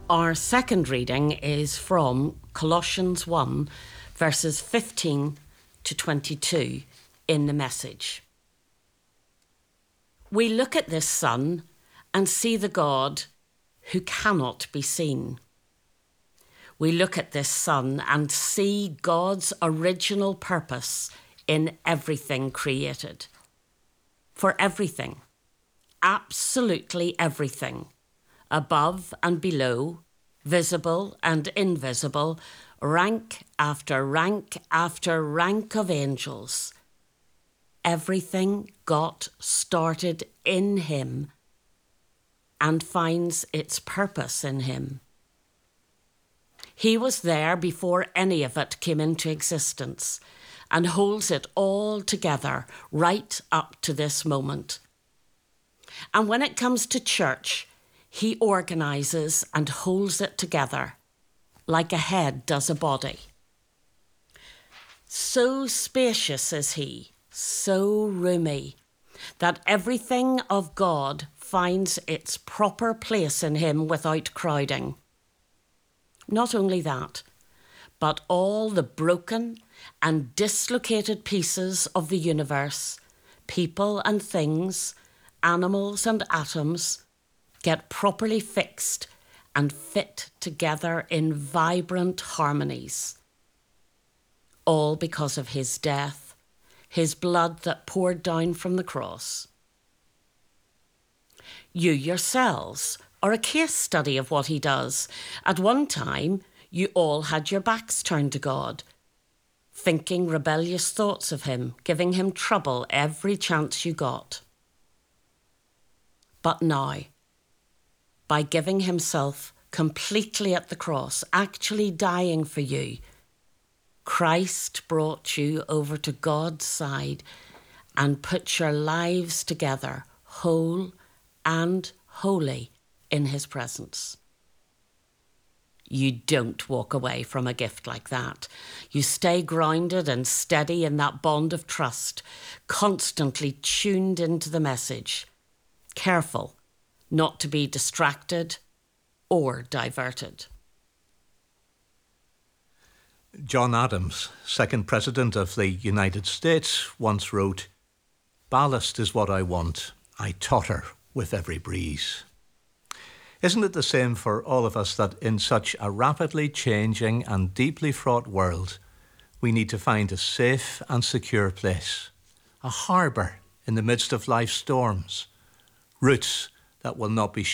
Our second reading is from Colossians 1, verses 15 to 22 in the Message. We look at this Son and see the God who cannot be seen. We look at this Son and see God's original purpose in everything created. For everything, absolutely everything, above and below, visible and invisible, rank after rank after rank of angels. Everything got started in him and finds its purpose in him. He was there before any of it came into existence and holds it all together right up to this moment. And when it comes to church, he organises and holds it together like a head does a body. So spacious is he, so roomy, that everything of God finds its proper place in him without crowding. Not only that, but all the broken and dislocated pieces of the universe, people and things, animals and atoms, get properly fixed and fit together in vibrant harmonies. All because of his death, his blood that poured down from the cross. You yourselves are a case study of what he does. At one time, you all had your backs turned to God, thinking rebellious thoughts of him, giving him trouble every chance you got. But now, by giving himself completely at the cross, actually dying for you, Christ brought you over to God's side and put your lives together, whole and holy, in his presence. You don't walk away from a gift like that. You stay grounded and steady in that bond of trust, constantly tuned into the message, careful not to be distracted or diverted. John Adams, second President of the United States, once wrote, "Ballast is what I want. I totter with every breeze." Isn't it the same for all of us that in such a rapidly changing and deeply fraught world, we need to find a safe and secure place, a harbour in the midst of life's storms, roots that will not be